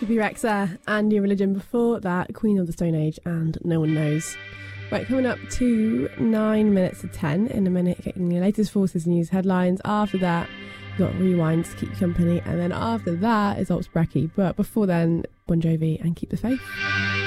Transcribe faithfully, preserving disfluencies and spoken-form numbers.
Bebe Rexha and New Religion. Before that, Queen of the Stone Age and No One Knows. Right, coming up to nine minutes to ten in a minute, getting your latest Forces News headlines. After that, you've got Rewind to keep you company. And then after that is Ops Brekkie. But before then, Bon Jovi and Keep the Faith.